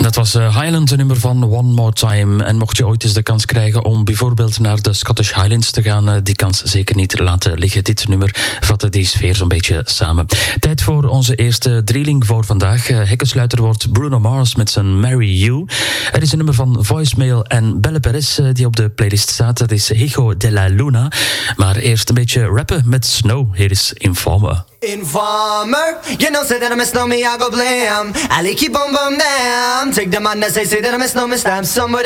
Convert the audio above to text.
Dat was Highland, een nummer van One More Time. En mocht je ooit eens de kans krijgen om bijvoorbeeld naar de Scottish Highlands te gaan, die kans zeker niet laten liggen. Dit nummer vatte die sfeer zo'n beetje samen. Tijd voor onze eerste drieling voor vandaag. Hekkensluiter wordt Bruno Mars met zijn Marry You. Er is een nummer van Voicemail en Belle Perez die op de playlist staat. Dat is Hijo de la Luna. Maar eerst een beetje rappen met Snow. Hier is Informer. Informer, you know, say that I miss no me, I go blame. Ali keep on bum them. Take them on that say that I miss no me, stamp somewhere.